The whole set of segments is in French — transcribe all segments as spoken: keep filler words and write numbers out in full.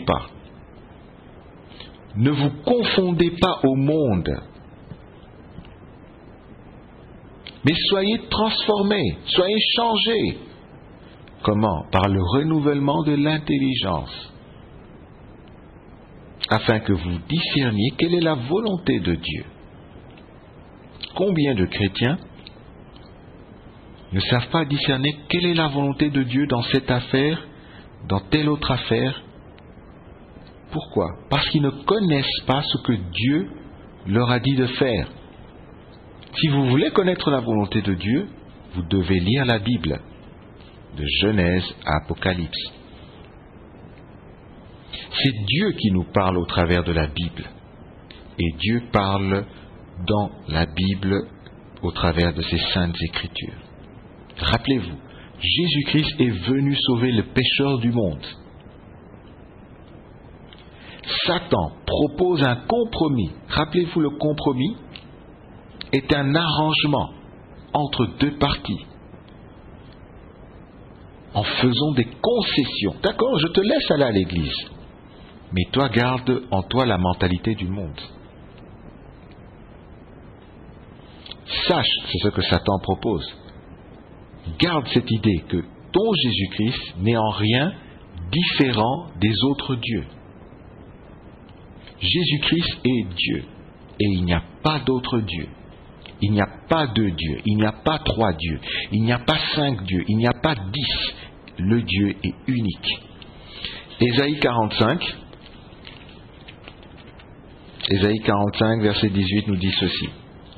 pas. Ne vous confondez pas au monde, mais soyez transformés, soyez changés. Comment? Par le renouvellement de l'intelligence, afin que vous discerniez quelle est la volonté de Dieu. Combien de chrétiens ne savent pas discerner quelle est la volonté de Dieu dans cette affaire, dans telle autre affaire? Pourquoi? Parce qu'ils ne connaissent pas ce que Dieu leur a dit de faire. Si vous voulez connaître la volonté de Dieu, vous devez lire la Bible, de Genèse à Apocalypse. C'est Dieu qui nous parle au travers de la Bible. Et Dieu parle dans la Bible au travers de ses saintes Écritures. Rappelez-vous, Jésus-Christ est venu sauver le pécheur du monde. Satan propose un compromis. Rappelez-vous, le compromis est un arrangement entre deux parties, en faisant des concessions. D'accord, je te laisse aller à l'église, mais toi garde en toi la mentalité du monde. Sache, c'est ce que Satan propose. Garde cette idée que ton Jésus-Christ n'est en rien différent des autres dieux. Jésus-Christ est Dieu, et il n'y a pas d'autre Dieu. Il n'y a pas deux dieux, il n'y a pas trois dieux, il n'y a pas cinq dieux, il n'y a pas dix. Le Dieu est unique. Ésaïe quarante-cinq, Ésaïe quarante-cinq, verset dix-huit nous dit ceci.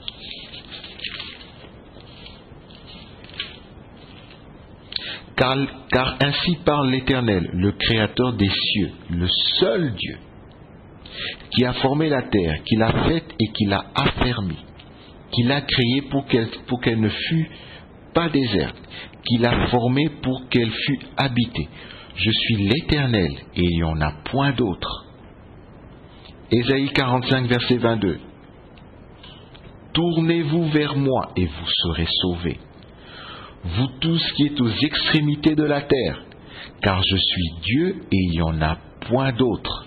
Car, car ainsi parle l'Éternel, le Créateur des cieux, le seul Dieu, qui a formé la terre, qui l'a faite et qui l'a affermie, qui l'a créée pour qu'elle, pour qu'elle ne fût pas déserte, qui l'a formée pour qu'elle fût habitée. Je suis l'Éternel et il n'y en a point d'autre. Ésaïe quarante-cinq, verset vingt-deux. Tournez-vous vers moi et vous serez sauvés, vous tous qui êtes aux extrémités de la terre, car je suis Dieu et il n'y en a point d'autre.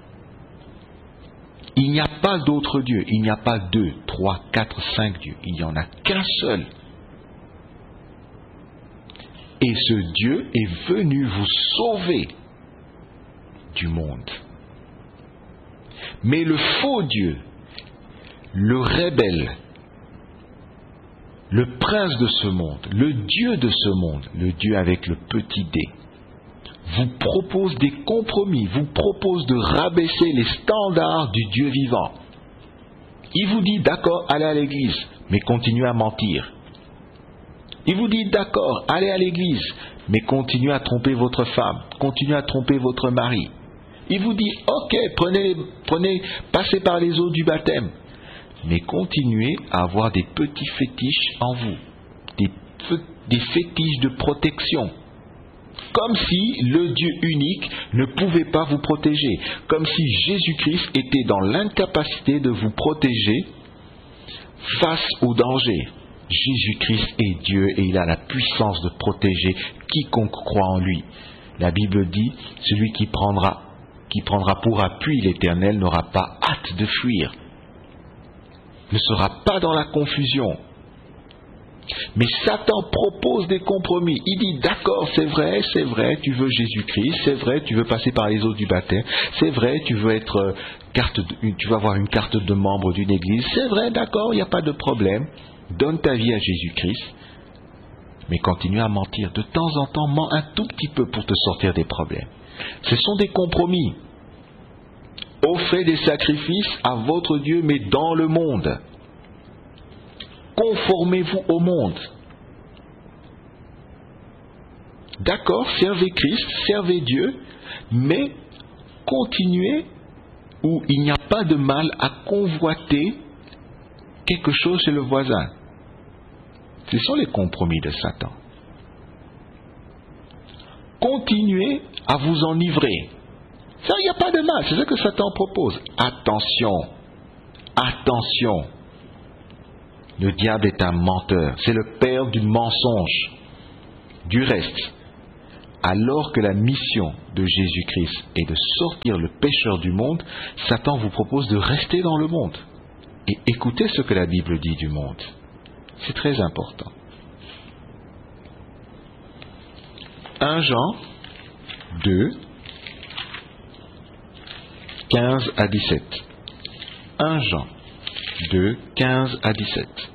Il n'y a pas d'autre Dieu, il n'y a pas deux, trois, quatre, cinq dieux, il n'y en a qu'un seul. Et ce Dieu est venu vous sauver du monde. Mais le faux Dieu, le rebelle, le prince de ce monde, le Dieu de ce monde, le Dieu avec le petit d, vous propose des compromis, vous propose de rabaisser les standards du Dieu vivant. Il vous dit d'accord, allez à l'église, mais continuez à mentir. Il vous dit d'accord, allez à l'église, mais continuez à tromper votre femme, continuez à tromper votre mari. Il vous dit ok, prenez, prenez, passez par les eaux du baptême, mais continuez à avoir des petits fétiches en vous, des, des fétiches de protection. Comme si le Dieu unique ne pouvait pas vous protéger, comme si Jésus-Christ était dans l'incapacité de vous protéger face au danger. Jésus-Christ est Dieu et il a la puissance de protéger quiconque croit en lui. La Bible dit, celui qui prendra, qui prendra pour appui l'Éternel n'aura pas hâte de fuir, ne sera pas dans la confusion. Mais Satan propose des compromis. Il dit d'accord, c'est vrai, c'est vrai, tu veux Jésus-Christ, c'est vrai, tu veux passer par les eaux du baptême, c'est vrai, tu veux être euh, carte, de, tu veux avoir une carte de membre d'une église, c'est vrai, d'accord, il n'y a pas de problème. Donne ta vie à Jésus-Christ, mais continue à mentir. De temps en temps, mens un tout petit peu pour te sortir des problèmes. Ce sont des compromis. Offrez des sacrifices à votre Dieu, mais dans le monde. Conformez-vous au monde. D'accord, servez Christ, servez Dieu, mais continuez où il n'y a pas de mal à convoiter quelque chose chez le voisin. Ce sont les compromis de Satan. Continuez à vous enivrer. Ça, il n'y a pas de mal, c'est ce que Satan propose. Attention, attention. Le diable est un menteur, c'est le père du mensonge. Du reste, alors que la mission de Jésus-Christ est de sortir le pécheur du monde, Satan vous propose de rester dans le monde. Et écoutez ce que la Bible dit du monde. C'est très important. premier Jean deux, quinze à dix-sept. premier Jean deux, quinze à dix-sept.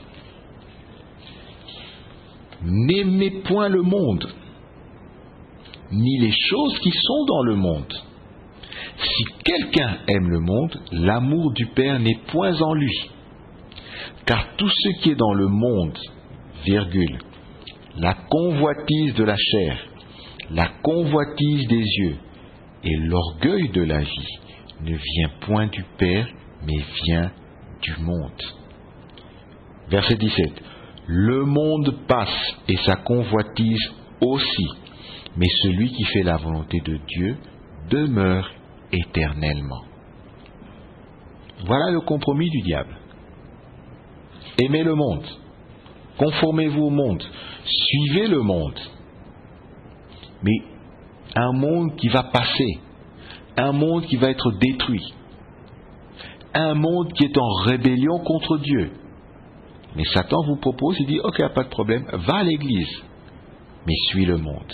N'aimez point le monde, ni les choses qui sont dans le monde. Si quelqu'un aime le monde, l'amour du Père n'est point en lui. Car tout ce qui est dans le monde, virgule, la convoitise de la chair, la convoitise des yeux et l'orgueil de la vie ne vient point du Père, mais vient du monde. Verset dix-sept. Le monde passe et sa convoitise aussi, mais celui qui fait la volonté de Dieu demeure éternellement. Voilà le compromis du diable. Aimez le monde, conformez-vous au monde, suivez le monde, mais un monde qui va passer, un monde qui va être détruit, un monde qui est en rébellion contre Dieu. Mais Satan vous propose, il dit, ok, pas de problème, va à l'église, mais suis le monde.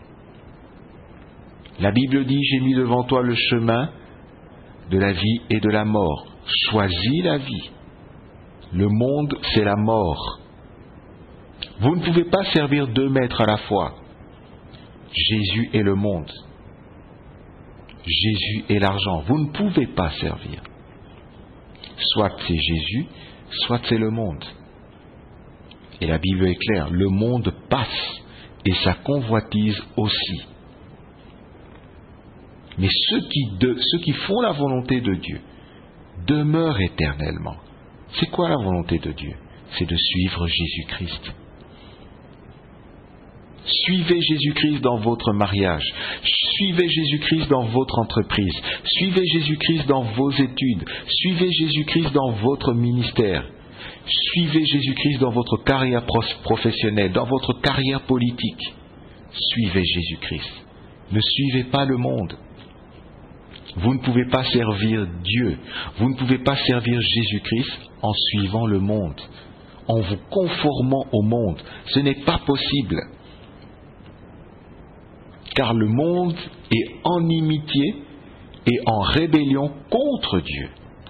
La Bible dit, j'ai mis devant toi le chemin de la vie et de la mort. Choisis la vie. Le monde, c'est la mort. Vous ne pouvez pas servir deux maîtres à la fois. Jésus est le monde. Jésus est l'argent. Vous ne pouvez pas servir. Soit c'est Jésus, soit c'est le monde. Et la Bible est claire, le monde passe et sa convoitise aussi. Mais ceux qui, de, ceux qui font la volonté de Dieu demeurent éternellement. C'est quoi la volonté de Dieu? C'est de suivre Jésus-Christ. Suivez Jésus-Christ dans votre mariage. Suivez Jésus-Christ dans votre entreprise. Suivez Jésus-Christ dans vos études. Suivez Jésus-Christ dans votre ministère. Suivez Jésus-Christ dans votre carrière professionnelle, dans votre carrière politique. Suivez Jésus-Christ. Ne suivez pas le monde. Vous ne pouvez pas servir Dieu. Vous ne pouvez pas servir Jésus-Christ en suivant le monde, en vous conformant au monde. Ce n'est pas possible. Car le monde est en inimitié et en rébellion contre Dieu.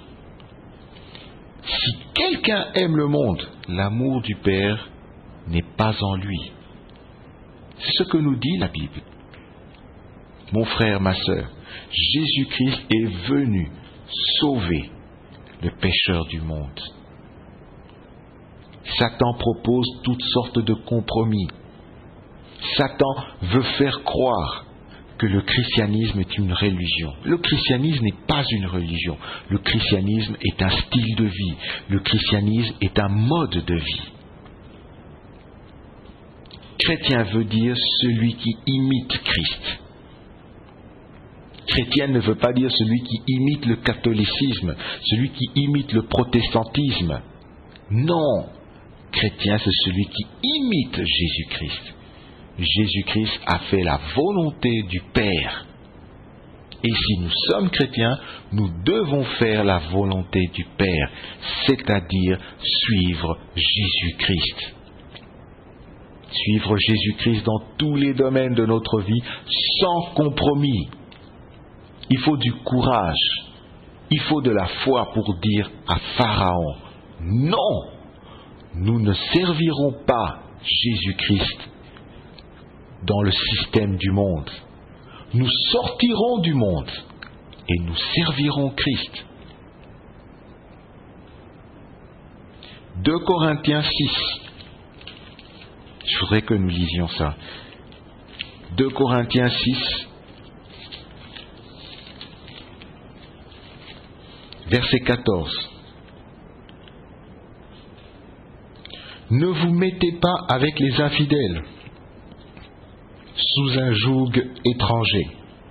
Si quelqu'un aime le monde, l'amour du Père n'est pas en lui. C'est ce que nous dit la Bible. Mon frère, ma sœur, Jésus-Christ est venu sauver le pécheur du monde. Satan propose toutes sortes de compromis. Satan veut faire croire que le christianisme est une religion. Le christianisme n'est pas une religion. Le christianisme est un style de vie. Le christianisme est un mode de vie. Chrétien veut dire celui qui imite Christ. Chrétien ne veut pas dire celui qui imite le catholicisme, celui qui imite le protestantisme. Non, chrétien, c'est celui qui imite Jésus-Christ. Jésus-Christ a fait la volonté du Père. Et si nous sommes chrétiens, nous devons faire la volonté du Père, c'est-à-dire suivre Jésus-Christ. Suivre Jésus-Christ dans tous les domaines de notre vie, sans compromis. Il faut du courage, il faut de la foi pour dire à Pharaon, non, nous ne servirons pas Jésus-Christ dans le système du monde. Nous sortirons du monde et nous servirons Christ. deux Corinthiens six. Je voudrais que nous lisions ça. deux Corinthiens six, verset quatorze. Ne vous mettez pas avec les infidèles sous un joug étranger.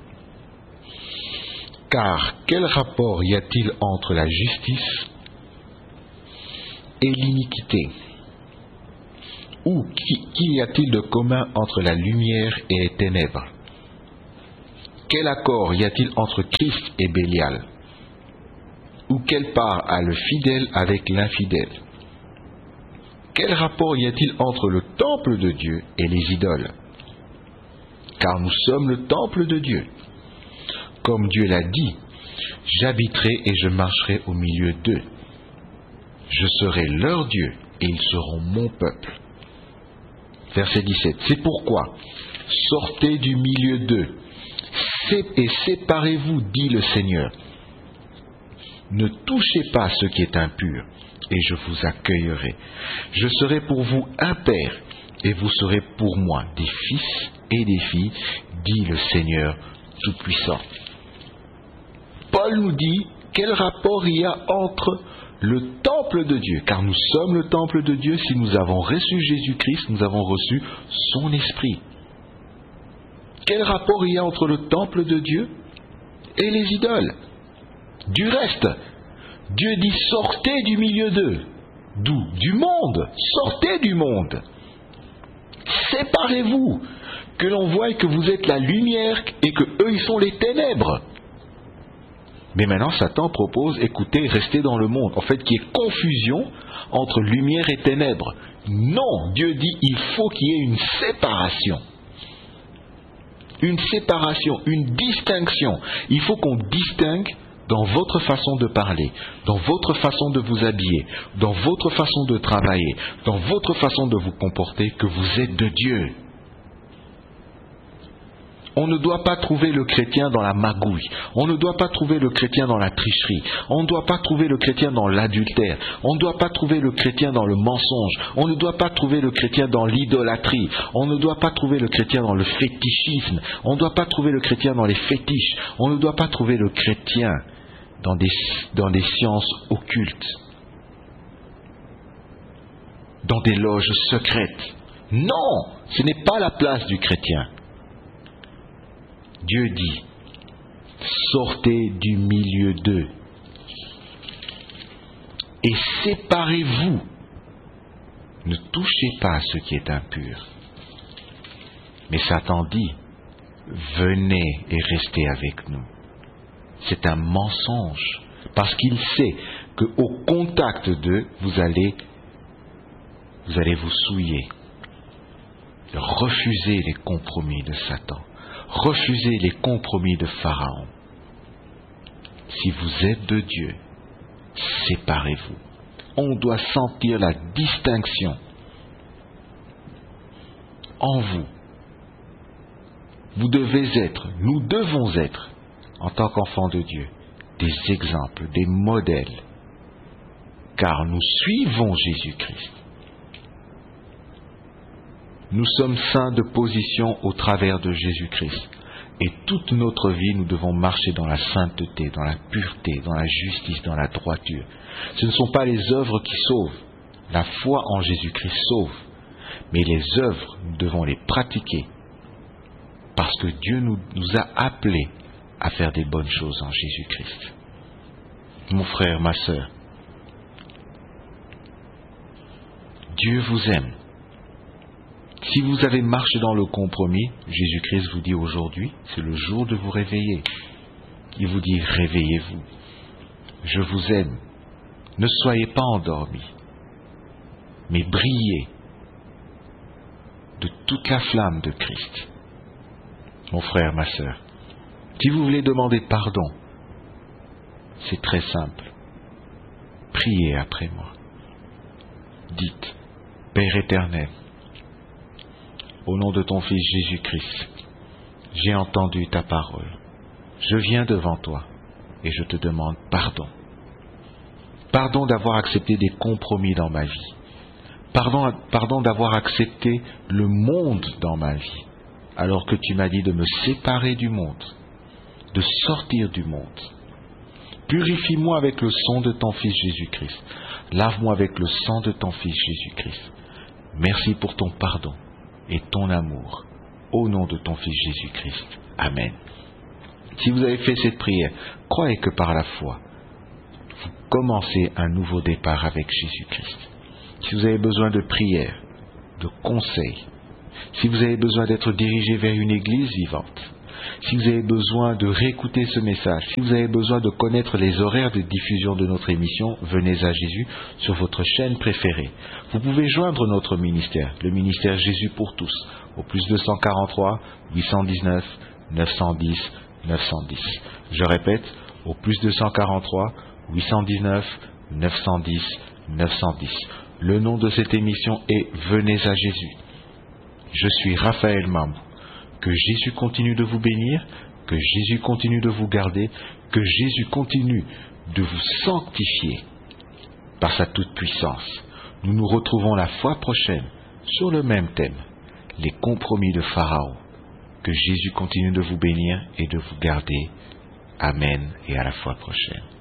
Car quel rapport y a-t-il entre la justice et l'iniquité? Ou qu'y a-t-il de commun entre la lumière et les ténèbres? Quel accord y a-t-il entre Christ et Bélial? Ou quelle part a le fidèle avec l'infidèle? Quel rapport y a-t-il entre le temple de Dieu et les idoles? Car nous sommes le temple de Dieu. Comme Dieu l'a dit, j'habiterai et je marcherai au milieu d'eux. Je serai leur Dieu et ils seront mon peuple. Verset dix-sept. C'est pourquoi, sortez du milieu d'eux et séparez-vous, dit le Seigneur. Ne touchez pas ce qui est impur, et je vous accueillerai. Je serai pour vous un père, et vous serez pour moi des fils et des filles, dit le Seigneur Tout-Puissant. Paul nous dit quel rapport il y a entre le temple de Dieu, car nous sommes le temple de Dieu. Si nous avons reçu Jésus-Christ, nous avons reçu son esprit. Quel rapport il y a entre le temple de Dieu et les idoles? Du reste, Dieu dit sortez du milieu d'eux. D'où? Du monde. Sortez du monde. Séparez-vous. Que l'on voie que vous êtes la lumière et que eux ils sont les ténèbres. Mais maintenant Satan propose, écoutez, restez dans le monde. En fait, qu'il y ait confusion entre lumière et ténèbres. Non, Dieu dit il faut qu'il y ait une séparation. Une séparation, une distinction. Il faut qu'on distingue dans votre façon de parler, dans votre façon de vous habiller, dans votre façon de travailler, dans votre façon de vous comporter, que vous êtes de Dieu. On ne doit pas trouver le chrétien dans la magouille, on ne doit pas trouver le chrétien dans la tricherie, on ne doit pas trouver le chrétien dans l'adultère, on ne doit pas trouver le chrétien dans le mensonge, on ne doit pas trouver le chrétien dans l'idolâtrie, on ne doit pas trouver le chrétien dans le fétichisme, on ne doit pas trouver le chrétien dans les fétiches, on ne doit pas trouver le chrétien dans des, dans des sciences occultes, dans des loges secrètes. Non, ce n'est pas la place du chrétien. Dieu dit, sortez du milieu d'eux et séparez-vous. Ne touchez pas à ce qui est impur. Mais Satan dit, venez et restez avec nous. C'est un mensonge, parce qu'il sait qu'au contact d'eux, vous allez, vous allez vous souiller. Refusez les compromis de Satan. Refusez les compromis de Pharaon. Si vous êtes de Dieu, séparez-vous. On doit sentir la distinction en vous. Vous devez être, nous devons être, en tant qu'enfants de Dieu, des exemples, des modèles, car nous suivons Jésus-Christ. Nous sommes saints de position au travers de Jésus-Christ. Et toute notre vie, nous devons marcher dans la sainteté, dans la pureté, dans la justice, dans la droiture. Ce ne sont pas les œuvres qui sauvent. La foi en Jésus-Christ sauve. Mais les œuvres, nous devons les pratiquer. Parce que Dieu nous, nous a appelés à faire des bonnes choses en Jésus-Christ. Mon frère, ma sœur, Dieu vous aime. Si vous avez marché dans le compromis, Jésus-Christ vous dit aujourd'hui, c'est le jour de vous réveiller. Il vous dit, réveillez-vous. Je vous aime. Ne soyez pas endormis, mais brillez de toute la flamme de Christ. Mon frère, ma sœur, si vous voulez demander pardon, c'est très simple. Priez après moi. Dites, Père éternel, au nom de ton Fils Jésus-Christ, j'ai entendu ta parole. Je viens devant toi et je te demande pardon. Pardon d'avoir accepté des compromis dans ma vie. Pardon, pardon d'avoir accepté le monde dans ma vie, alors que tu m'as dit de me séparer du monde, de sortir du monde. Purifie-moi avec le sang de ton Fils Jésus-Christ. Lave-moi avec le sang de ton Fils Jésus-Christ. Merci pour ton pardon et ton amour, au nom de ton Fils Jésus-Christ. Amen. Si vous avez fait cette prière, croyez que par la foi, vous commencez un nouveau départ avec Jésus-Christ. Si vous avez besoin de prière, de conseils, si vous avez besoin d'être dirigé vers une église vivante, si vous avez besoin de réécouter ce message, si vous avez besoin de connaître les horaires de diffusion de notre émission, venez à Jésus sur votre chaîne préférée. Vous pouvez joindre notre ministère, le ministère Jésus pour tous, au plus deux cent quarante-trois, huit cent dix-neuf, neuf cent dix, neuf cent dix. Je répète, au plus deux cent quarante-trois, huit cent dix-neuf, neuf cent dix, neuf cent dix. Le nom de cette émission est Venez à Jésus. Je suis Raphaël Mambou. Que Jésus continue de vous bénir, que Jésus continue de vous garder, que Jésus continue de vous sanctifier par sa toute-puissance. Nous nous retrouvons la fois prochaine sur le même thème, les compromis de Pharaon. Que Jésus continue de vous bénir et de vous garder. Amen et à la fois prochaine.